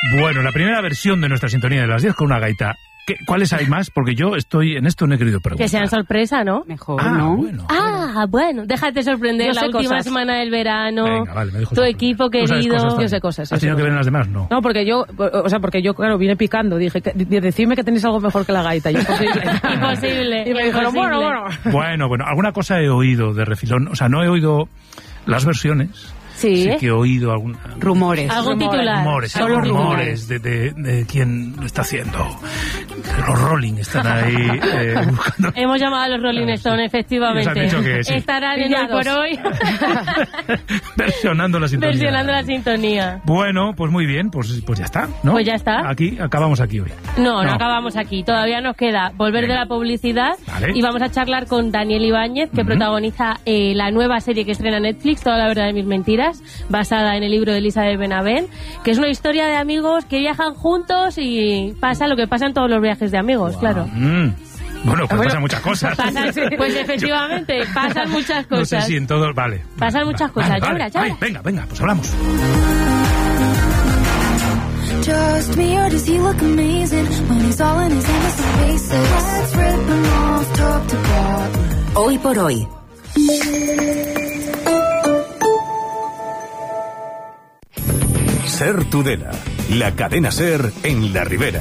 Bueno, la primera versión de nuestra sintonía de las 10 con una gaita. ¿Cuáles hay más? Porque yo estoy en esto, no he querido preguntar. Que sean sorpresa, ¿no? Mejor, ¿no? Bueno, déjate sorprender. Yo la sé última cosas. semana del verano. Venga, vale, me dejo tu sorprender. equipo querido. Yo sé cosas. ¿Has tenido que ver en las demás? No. No, porque yo, claro, vine picando. Dije, decidme que tenéis algo mejor que la gaita. Y Imposible. Y me dijeron, bueno. Bueno, alguna cosa he oído de refilón. O sea, no he oído las versiones. Sí. Sí que he oído algún... Rumores. Algún titular. Rumores de quién lo está haciendo. Los Rolling están ahí buscando... Hemos llamado a los Rolling Stones, efectivamente. Nos han dicho que sí. Estarán en Hoy por Hoy. Versionando la sintonía. Versionando la sintonía. Bueno, pues muy bien, pues ya está, ¿no? Pues ya está. Acabamos aquí hoy. No acabamos aquí. Todavía nos queda volver de la publicidad. Vale. Y vamos a charlar con Daniel Ibáñez, que protagoniza la nueva serie que estrena Netflix, Toda la verdad de mis mentiras, basada en el libro de Elizabeth Benavent, que es una historia de amigos que viajan juntos y pasa lo que pasa en todos los viajes de amigos, claro. Bueno, pues pasan muchas cosas. Pues efectivamente, pasan muchas cosas. No sé si en todo... Vale. Pasan muchas cosas. Vale. Ya verás. Venga, pues hablamos. Just me, or does he look amazing when he's all in his innocent faces? Let's rip him off top to bottom. Hoy por hoy. Ser Tudela, la cadena Ser en la Ribera.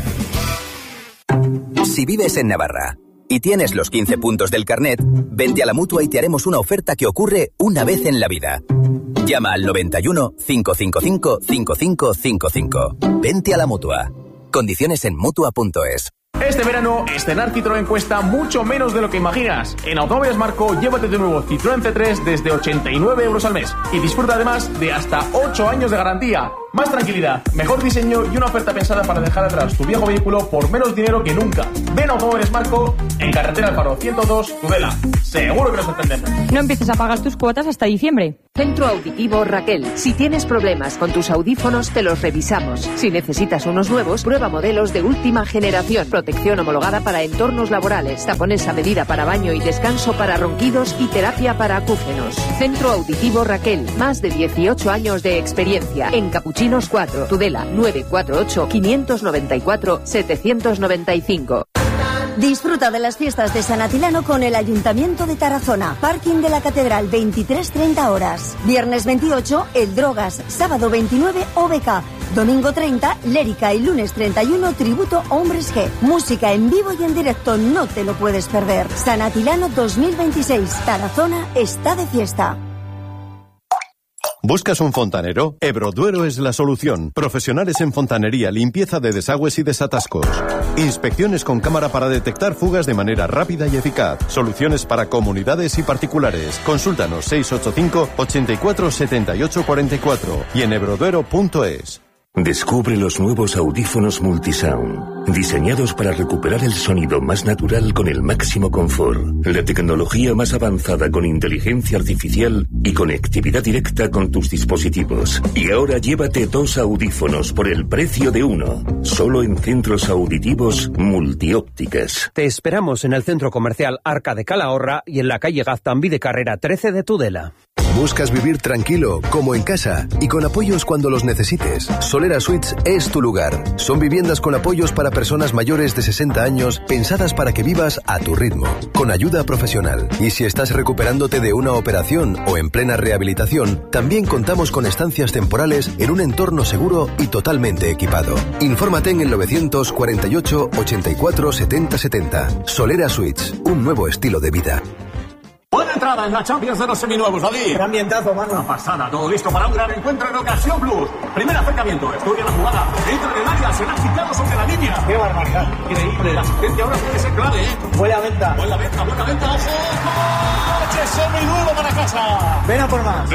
Si vives en Navarra y tienes los 15 puntos del carnet, vente a la Mutua y te haremos una oferta que ocurre una vez en la vida. Llama al 91 555 5555. Vente a la Mutua. Condiciones en Mutua.es. Este verano, estrenar Citroën cuesta mucho menos de lo que imaginas. En Automóviles Marco, llévate de nuevo Citroën C3 desde 89 euros al mes. Y disfruta además de hasta 8 años de garantía. Más tranquilidad, mejor diseño y una oferta pensada para dejar atrás tu viejo vehículo por menos dinero que nunca. Ven a Automóviles Marco, en Carretera del Faro 102, Tudela. Seguro que nos sorprenderá. No empieces a pagar tus cuotas hasta diciembre. Centro Auditivo Raquel. Si tienes problemas con tus audífonos, te los revisamos. Si necesitas unos nuevos, prueba modelos de última generación. Protección homologada para entornos laborales. Tapones a medida para baño y descanso para ronquidos y terapia para acúfenos. Centro Auditivo Raquel. Más de 18 años de experiencia. En Capuchinos 4, Tudela 948 594 795. Disfruta de las fiestas de San Atilano con el Ayuntamiento de Tarazona. Parking de la Catedral, 23:30 horas. Viernes 28, El Drogas. Sábado 29, OBK. Domingo 30, Lérica. Y lunes 31, Tributo Hombres G. Música en vivo y en directo, no te lo puedes perder. San Atilano 2026. Tarazona está de fiesta. ¿Buscas un fontanero? Ebroduero es la solución. Profesionales en fontanería, limpieza de desagües y desatascos. Inspecciones con cámara para detectar fugas de manera rápida y eficaz. Soluciones para comunidades y particulares. Consúltanos 685 84 78 44 y en ebroduero.es. Descubre los nuevos audífonos Multisound, diseñados para recuperar el sonido más natural con el máximo confort, la tecnología más avanzada con inteligencia artificial y conectividad directa con tus dispositivos. Y ahora llévate 2 audífonos por el precio de uno, solo en Centros Auditivos Multiópticas. Te esperamos en el Centro Comercial Arca de Calahorra y en la calle Gaztambí de Carrera 13 de Tudela. ¿Buscas vivir tranquilo, como en casa, y con apoyos cuando los necesites? Solera Suites es tu lugar. Son viviendas con apoyos para personas mayores de 60 años, pensadas para que vivas a tu ritmo, con ayuda profesional. Y si estás recuperándote de una operación o en plena rehabilitación, también contamos con estancias temporales en un entorno seguro y totalmente equipado. Infórmate en el 948 84 70 70. Solera Suites, un nuevo estilo de vida. Buena entrada en la Champions de los seminuevos, David. Qué ambientazo, mano. Una pasada, todo listo para un gran encuentro en Ocasión Plus. Primer acercamiento, estudia la jugada. Entra en el área, será quitado sobre la línea. Qué barbaridad. Increíble, la asistencia ahora puede ser clave, ¿eh? Buena venta. Buena venta, ojo. ¡Coche seminuevo para casa! Ven a por más.